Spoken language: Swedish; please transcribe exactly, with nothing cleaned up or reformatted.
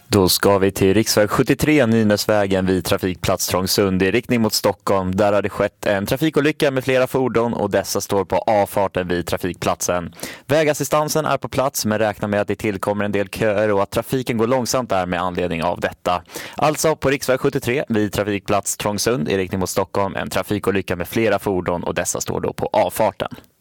Då ska vi till riksväg sjuttiotre, Nynäsvägen vid trafikplats Trångsund i riktning mot Stockholm. Där har det skett en trafikolycka med flera fordon och dessa står på avfarten vid trafikplatsen. Vägassistansen är på plats men räknar med att det tillkommer en del köer och att trafiken går långsamt där med anledning av detta. Alltså på riksväg sjuttiotre vid trafikplats Trångsund i riktning mot Stockholm en trafikolycka med flera fordon och dessa står då på avfarten.